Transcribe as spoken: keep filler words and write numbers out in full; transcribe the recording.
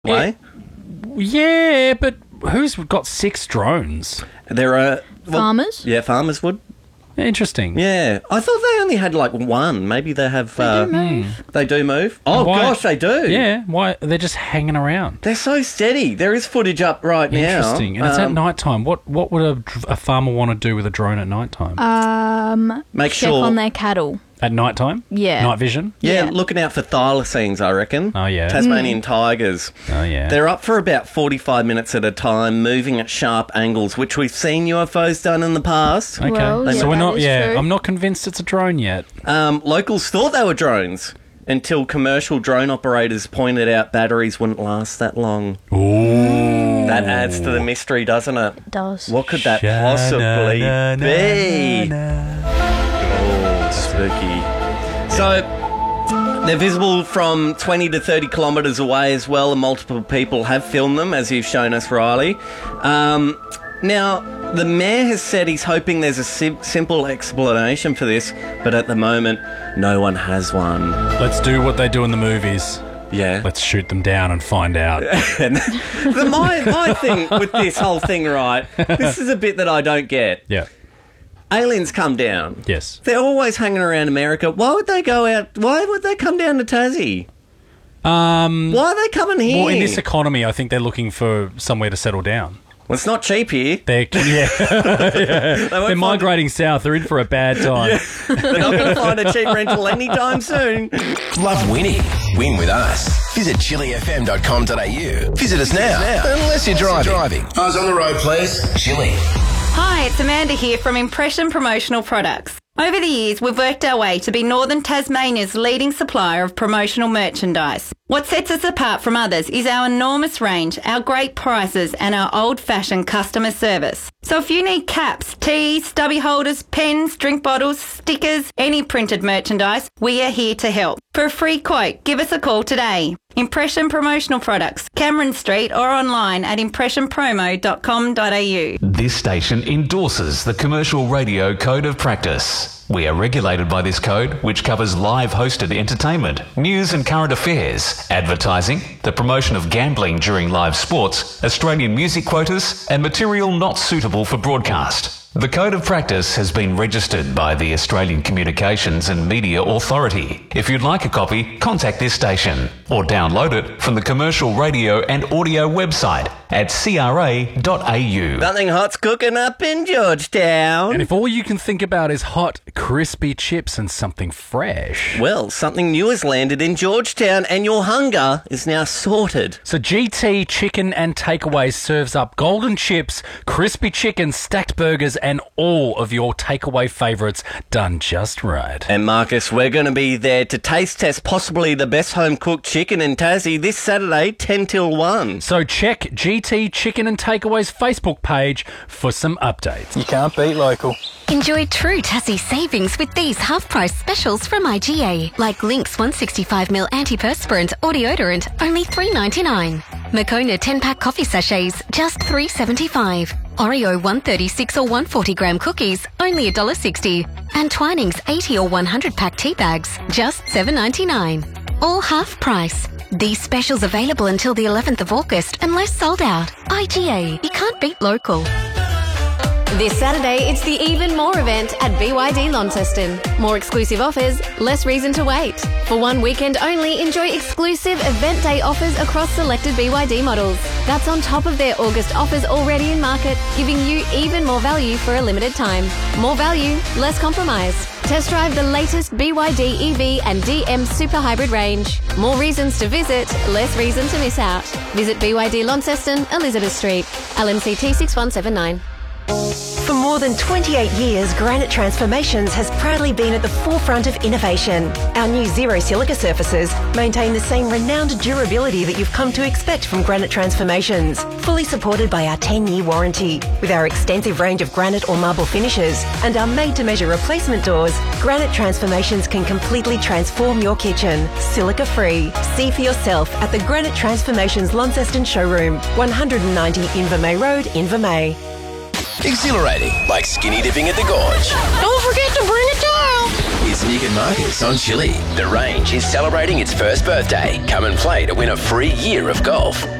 way. Yeah, but who's got six drones? There are... Well, Farmers? Yeah, farmers would. Interesting. Yeah. I thought they only had like one. Maybe they have... They uh, do move. They do move? Oh, Why- gosh, they do. Yeah, why? They're just hanging around. They're so steady. There is footage up right now. Interesting. And it's at Um, night time. What what would a, a farmer want to do with a drone at night time? Um, Make check sure... on their cattle. at night time? Yeah. Night vision? Yeah, Yeah. looking out for thylacines, I reckon. Oh, yeah. Tasmanian tigers. Oh, yeah. They're up for about forty-five minutes at a time, moving at sharp angles, which we've seen U F Os done in the past. Okay. Well, so yeah, we're that not, is yeah, true. I'm not convinced it's a drone yet. Um, locals thought they were drones until commercial drone operators pointed out batteries wouldn't last that long. Ooh. That adds to the mystery, doesn't it? Does. What could that possibly be? Oh, spooky. So, they're visible from twenty to thirty kilometres away as well, and multiple people have filmed them, as you've shown us, Riley. Um, now, the mayor has said he's hoping there's a sim- simple explanation for this, but at the moment, no one has one. Let's do what they do in the movies. Yeah. Let's shoot them down and find out. And the, my, my thing with this whole thing, right, this is a bit that I don't get. Yeah. Aliens come down. Yes. They're always hanging around America. Why would they go out? Why would they come down to Tassie? Um, Why are they coming here? well, in this economy, I think they're looking for somewhere to settle down. Well, it's not cheap here. They're, yeah. They won't They're find migrating south. They're in for a bad time. They're not going to find a cheap rental anytime soon. Love winning? Win with us. Visit chili f m dot com dot a u. Visit us now, unless you're driving. Eyes on the road, please. Chili. Hi, it's Amanda here from Impression Promotional Products. Over the years, we've worked our way to be Northern Tasmania's leading supplier of promotional merchandise. What sets us apart from others is our enormous range, our great prices, and our old-fashioned customer service. So if you need caps, tees, stubby holders, pens, drink bottles, stickers, any printed merchandise, we are here to help. For a free quote, give us a call today. Impression Promotional Products, Cameron Street, or online at impression promo dot com dot a u. This station endorses the Commercial Radio Code of Practice. We are regulated by this code, which covers live hosted entertainment, news and current affairs, advertising, the promotion of gambling during live sports, Australian music quotas, and material not suitable for broadcast. The Code of Practice has been registered by the Australian Communications and Media Authority. If you'd like a copy, contact this station or download it from the Commercial Radio and Audio website at c r a dot a u. Nothing hot's cooking up in Georgetown. And if all you can think about is hot, crispy chips and something fresh. Well, something new has landed in Georgetown, and your hunger is now sorted. So G T Chicken and Takeaways serves up golden chips, crispy chicken, stacked burgers, and all of your takeaway favourites done just right. And Marcus, we're going to be there to taste test possibly the best home-cooked chicken in Tassie this Saturday, ten till one. So check G T Chicken and Takeaways Facebook page for some updates. You can't beat local. Enjoy true Tassie savings with these half-price specials from I G A, like Lynx one sixty-five milliliter antiperspirant or deodorant, only three ninety-nine. Moccona ten-pack coffee sachets, just three seventy-five. Oreo one thirty-six or one forty gram cookies, only one dollar sixty. And Twinings eighty or one hundred pack tea bags, just seven ninety-nine. All half price. These specials available until the eleventh of August unless sold out. I G A, you can't beat local. This Saturday, it's the Even More event at B Y D Launceston. More exclusive offers, less reason to wait. For one weekend only, enjoy exclusive event day offers across selected B Y D models. That's on top of their August offers already in market, giving you even more value for a limited time. More value, less compromise. Test drive the latest B Y D E V and D M Super Hybrid range. More reasons to visit, less reason to miss out. Visit B Y D Launceston, Elizabeth Street, L M C T six one seven nine. For more than twenty-eight years, Granite Transformations has proudly been at the forefront of innovation. Our new zero silica surfaces maintain the same renowned durability that you've come to expect from Granite Transformations, fully supported by our ten-year warranty. With our extensive range of granite or marble finishes and our made-to-measure replacement doors, Granite Transformations can completely transform your kitchen, silica-free. See for yourself at the Granite Transformations Launceston showroom, one ninety Invermay Road, Invermay. Exhilarating, like skinny dipping at the gorge. Don't forget to bring a towel. It's Nick and Marcus on Chili. The range is celebrating its first birthday. Come and play to win a free year of golf.